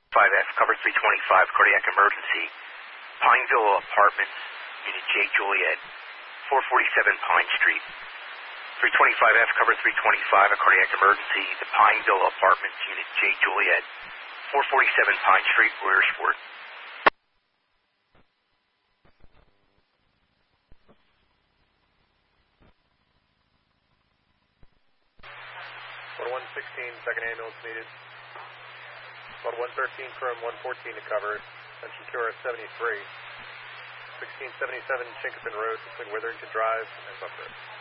5F, cover 325, cardiac emergency. Pineville Apartments, Unit J Juliet, 447 Pine Street. 325F, cover 325, a cardiac emergency. The Pineville Apartments, Unit J Juliet, 447 Pine Street, Royersford. One 116, second ambulance needed. 113 from 114 to cover. Attention QRS 73. 1677 Chinkopin Road between Witherington Drive and Buck Road.